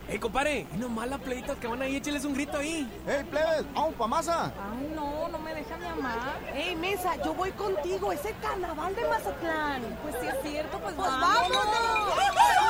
Ey, compadre, no mala pleitos que van ahí, écheles un grito ahí. ¡Ey, plebes! ¡Vamos pa' masa! Ay, no me deja mi mamá. Ey, Mesa, yo voy contigo, es el carnaval de Mazatlán. Pues sí es cierto, pues Pues vámonos. vámonos.